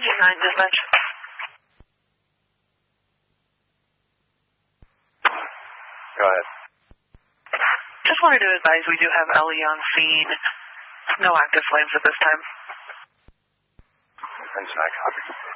Engine 9 dispatch. Go ahead. Just wanted to advise we do have Ellie on scene. No active flames at this time. Engine 9 copy.